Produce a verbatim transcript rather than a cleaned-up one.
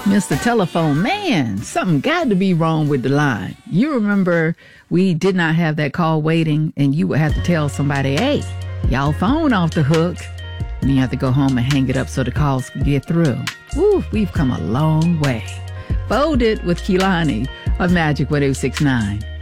Mister Telephone Man, something got to be wrong with the line. You remember we did not have that call waiting, and you would have to tell somebody, hey, y'all phone off the hook. And you have to go home and hang it up so the calls can get through. Ooh, we've come a long way. Fold It with Kehlani on Magic one oh six point nine.